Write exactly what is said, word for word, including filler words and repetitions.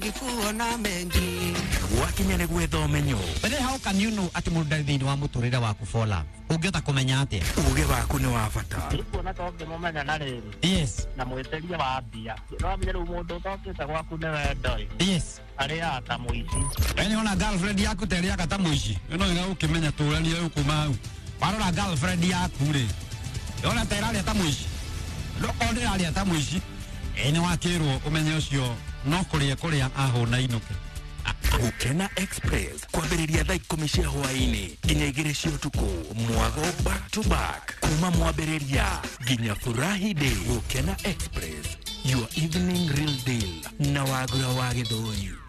Gifuona mengi wakinyane gwetho menyo. But how can you know ati mudadini wa muturire wa kufola? Ugiota kumenya ate? Uge waku ni wa bata. Kuona toke momenya na riri. Yes. Na mweteria wa mbia. No amenye ru mundu tokite gwaku ni wendo. Yes. Ari ata muici. Eni ona girlfriend yaku teria kata muici. Eno iga ukimenya turani ukuma au. Warora girlfriend yaku ri. Ona terali ata muici. Loko ndirali ata muici. Eni wakirwo umenye ucio no kuria kuria aho na inuke. Gukena Express kwambĩrĩria thaa ikũmi cia hwaĩ-inĩ nginya igĩrĩ cia ũtukũ, mwago back to back kuma mwambĩrĩria nginya furahi day. Gukena Express, your evening real deal na wagũra wa Gĩthũri.